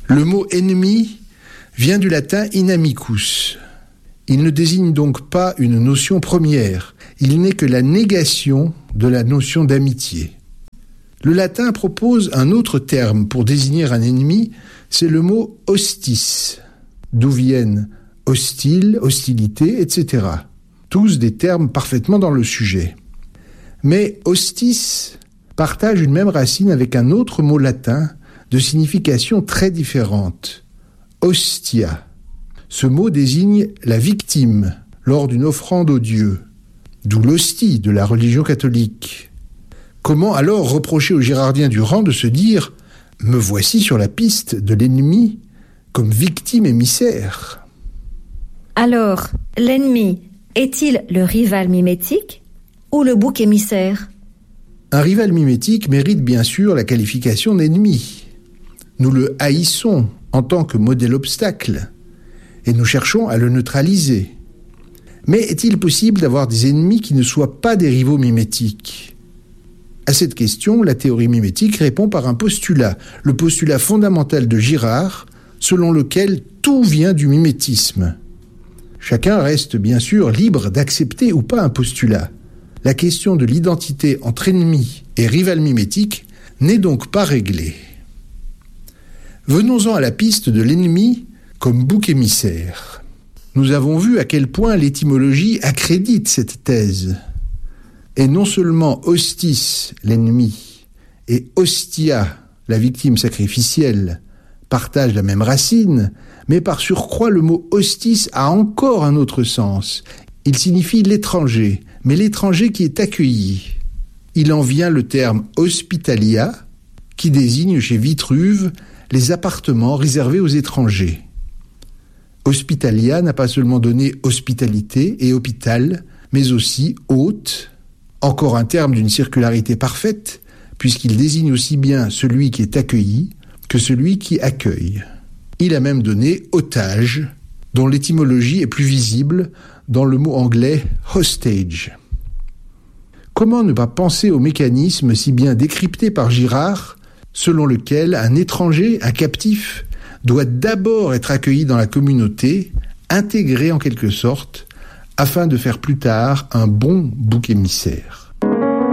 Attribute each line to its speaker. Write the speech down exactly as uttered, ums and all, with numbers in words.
Speaker 1: Le mot « ennemi » vient du latin « inamicus ». Il ne désigne donc pas une notion première, il n'est que la négation de la notion d'amitié. Le latin propose un autre terme pour désigner un ennemi, c'est le mot « hostis », d'où viennent hostile, hostilité, et cetera. Tous des termes parfaitement dans le sujet. Mais hostis partage une même racine avec un autre mot latin de signification très différente, hostia. Ce mot désigne la victime lors d'une offrande aux dieux, d'où l'hostie de la religion catholique. Comment alors reprocher aux Girardiens du rang de se dire « me voici sur la piste de l'ennemi comme victime émissaire ».
Speaker 2: Alors, l'ennemi est-il le rival mimétique ou le bouc émissaire ?
Speaker 1: Un rival mimétique mérite bien sûr la qualification d'ennemi. Nous le haïssons en tant que modèle obstacle et nous cherchons à le neutraliser. Mais est-il possible d'avoir des ennemis qui ne soient pas des rivaux mimétiques ? À cette question, la théorie mimétique répond par un postulat, le postulat fondamental de Girard, selon lequel tout vient du mimétisme. Chacun reste bien sûr libre d'accepter ou pas un postulat. La question de l'identité entre ennemi et rival mimétique n'est donc pas réglée. Venons-en à la piste de l'ennemi comme bouc émissaire. Nous avons vu à quel point l'étymologie accrédite cette thèse. Et non seulement hostis, l'ennemi, et hostia, la victime sacrificielle, partagent la même racine, mais par surcroît le mot hostis a encore un autre sens. Il signifie l'étranger, mais l'étranger qui est accueilli. Il en vient le terme hospitalia, qui désigne chez Vitruve les appartements réservés aux étrangers. Hospitalia n'a pas seulement donné hospitalité et hôpital, mais aussi hôte, encore un terme d'une circularité parfaite, puisqu'il désigne aussi bien celui qui est accueilli que celui qui accueille. Il a même donné otage, dont l'étymologie est plus visible dans le mot anglais hostage. Comment ne pas penser au mécanisme si bien décrypté par Girard, selon lequel un étranger, un captif, doit d'abord être accueilli dans la communauté, intégré en quelque sorte, afin de faire plus tard un bon bouc émissaire.